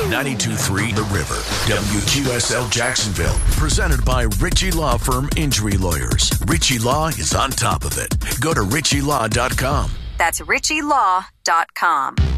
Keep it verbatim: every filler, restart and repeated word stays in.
ninety-two point three The River, W Q S L Jacksonville. Presented by Ritchie Law Firm Injury Lawyers. Ritchie Law is on top of it. Go to ritchie law dot com. That's ritchie law dot com.